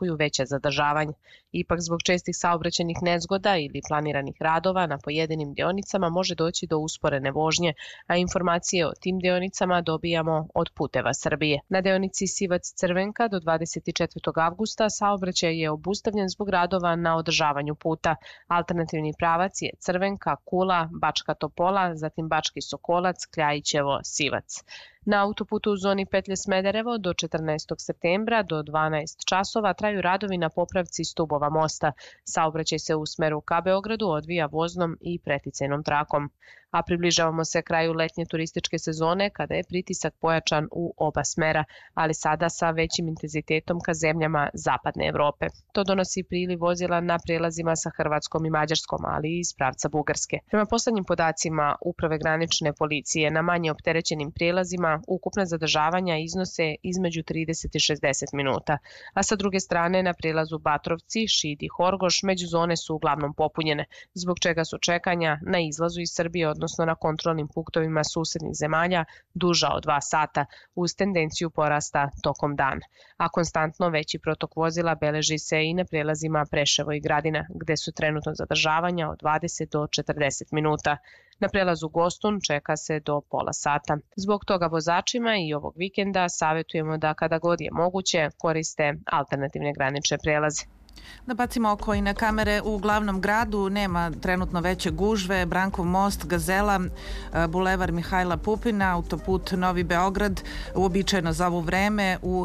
očekuju veća zadržavanja. Ipak zbog čestih saobraćajnih nezgoda ili planiranih radova na pojedinim dionicama može doći do usporene vožnje, a informacije o tim dionicama dobijamo od Puteva Srbije. Na deonici Sivac-Crvenka do 24. avgusta saobraćaj je obustavljen zbog radova na održavanju puta. Alternativni pravac je Crvenka, Kula, Bačka Topola, zatim Bački Sokolac, Kljajićevo, Sivac. Na autoputu u zoni petlje Smederevo do 14. septembra do 12 časova traju radovi na popravci stubova mosta. Saobraćaj se u smeru ka Beogradu odvija voznom i preticajnom trakom. A približavamo se kraju letnje turističke sezone kada je pritisak pojačan u oba smera, ali sada sa većim intenzitetom ka zemljama zapadne Evrope. To donosi priliv vozila na prelazima sa Hrvatskom i Mađarskom, ali i iz pravca Bugarske. Prema poslednjim podacima Uprave granične policije na manje opterećenim prelazima ukupna zadržavanja iznose između 30 i 60 minuta, a sa druge strane na prelazu Batrovci, Šid i Horgoš međuzone su uglavnom popunjene, zbog čega su čekanja na izlazu iz Srbije, odnosno na kontrolnim punktovima susednih zemalja, duža od 2 sata, uz tendenciju porasta tokom dana. A konstantno veći protok vozila beleži se i na prelazima Preševo i Gradina, gde su trenutno zadržavanja od 20 do 40 minuta. Na prelazu Gostun čeka se do pola sata. Zbog toga vozačima i ovog vikenda savjetujemo da kada god je moguće koriste alternativne granične prelaze. Da bacimo oko i na kamere u glavnom gradu, nema trenutno veće gužve, Brankov most, Gazela, bulevar Mihajla Pupina, autoput Novi Beograd, uobičajeno za ovo vreme u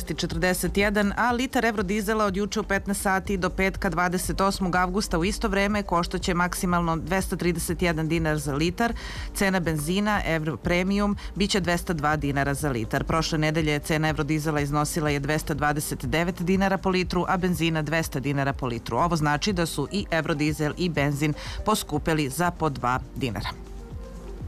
6:41, a litar evrodizela od juče u 15 sati do petka 28. avgusta u isto vreme koštaće maksimalno 231 dinar za litar, cena benzina Euro Premium biće 202 dinara za litar. Prošle nedelje cena evrodizela iznosila je 229 dinara po litru, a benzina 200 dinara po litru. Ovo znači da su i evrodizel i benzin poskupeli za po 2 dinara.